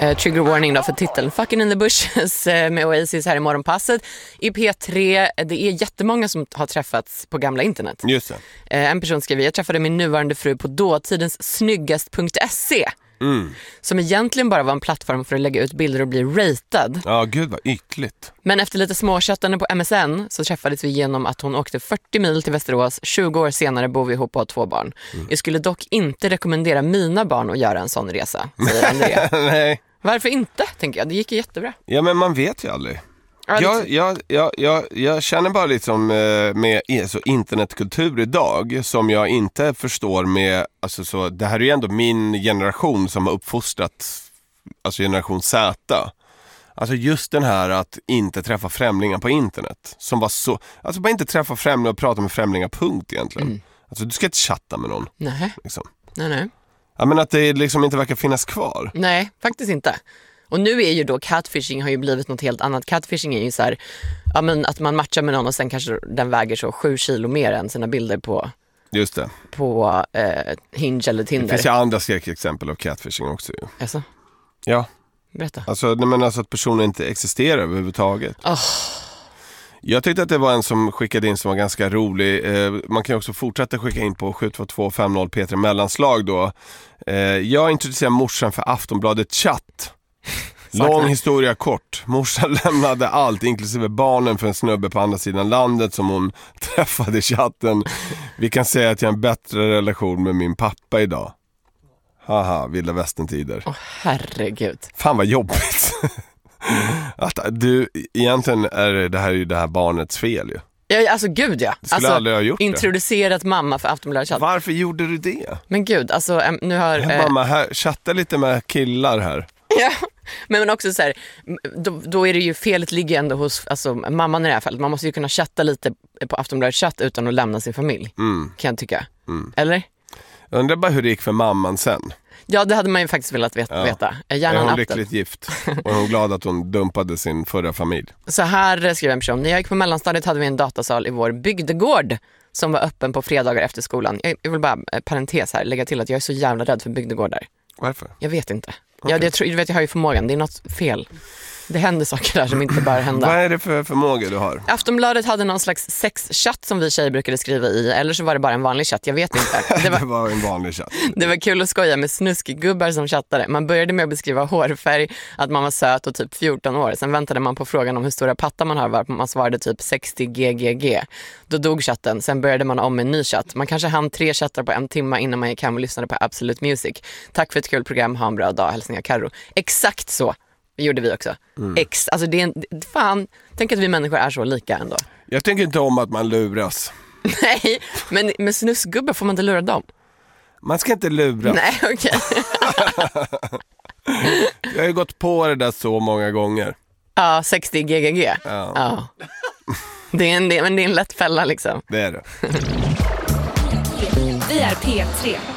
Trigger warning då för titeln Fucking in the bushes med Oasis här i morgonpasset. I P3, det är jättemånga som har träffats på gamla internet. Just det. En person skriver, jag träffade min nuvarande fru på dåtidens snyggast.se. Som egentligen bara var en plattform för att lägga ut bilder och bli ratad. Ja, gud vad ytligt. Men efter lite småchattande på MSN så träffades vi genom att hon åkte 40 mil till Västerås. 20 år senare bor vi ihop och har 2 barn. Jag skulle dock inte rekommendera mina barn att göra en sån resa, säger Andrea. Nej. Varför inte, tänker jag. Det gick ju jättebra. Ja, men man vet ju aldrig. Jag känner bara liksom med så internetkultur idag som jag inte förstår med, alltså så, det här är ju ändå min generation som har uppfostrat, alltså generation Z. Alltså just den här att inte träffa främlingar på internet som var så, alltså bara inte träffa främlingar och prata med främlingar, punkt egentligen. Alltså du ska inte chatta med någon. Nej. Liksom. Nej. Ja, men att det liksom inte verkar finnas kvar. Nej, faktiskt inte. Och nu är ju då catfishing har ju blivit något helt annat. Catfishing är ju så här, ja, men att man matchar med någon och sen kanske den väger så 7 kilo mer än sina bilder på. Just det. På Hinge eller Tinder. Det finns ju andra skräckexempel av catfishing också ju. Alltså? Ja. Berätta. Alltså att personen inte existerar överhuvudtaget. Jag tyckte att det var en som skickade in som var ganska rolig. Man kan ju också fortsätta skicka in på 72250 P3 mellanslag då. Jag introducerade morsan för Aftonbladet chatt. Lång historia kort. Morsan lämnade allt, inklusive barnen, för en snubbe på andra sidan landet som hon träffade i chatten. Vi kan säga att jag har en bättre relation med min pappa idag. Haha, vilda västern-tider. Herregud. Fan vad jobbigt. Att du, egentligen är det här ju det här barnets fel ju. Ja, alltså gud ja. Det skulle aldrig ha gjort introducerat mamma för Aftonbladet chatt. Varför gjorde du det? Men gud, alltså nu har... Mamma, här, chatta lite med killar här. Ja, men också så här, då är det ju felet ligger ändå hos alltså, mamman i det här fallet. Man måste ju kunna chatta lite på Aftonbladet chatt utan att lämna sin familj, kan jag tycka. Eller? Jag undrar bara hur det gick för mamman sen. Ja, det hade man ju faktiskt velat veta. Är hon lyckligt gift? Och är hon glad att hon dumpade sin förra familj? Så här skriver en person. När jag gick på mellanstadiet hade vi en datasal i vår bygdegård som var öppen på fredagar efter skolan. Jag vill bara parentes här, lägga till att jag är så jävla rädd för bygdegårdar. Varför? Jag vet inte. Okay. Jag har ju förmågan, det är något fel. Det händer saker där som inte bör hända. Vad är det för förmåga du har? Aftonbladet hade någon slags sexchatt som vi tjejer brukade skriva i. Eller så var det bara en vanlig chatt, jag vet inte. Det var en vanlig chatt. Det var kul att skoja med snuskgubbar som chattade. Man började med att beskriva hårfärg, att man var söt och typ 14 år. Sen väntade man på frågan om hur stora pattar man har, varpå man svarade typ 60 ggg. Då dog chatten, sen började man om en ny chatt. Man kanske hann 3 chattar på 1 timme innan man gick hem och lyssnade på Absolute Music. Tack för ett kul program, ha en bra dag, hälsningar Karo. Exakt så gjorde vi också. Alltså det är fan, tänk att vi människor är så lika ändå. Jag tänker inte om att man luras. Nej, men med snusgubbar får man inte lura dem. Man ska inte lura. Nej, okej. Jag har ju gått på det där så många gånger. Ja, 60 ggg. Ja. Det är en lätt fälla liksom. Det är det. Vi är P3.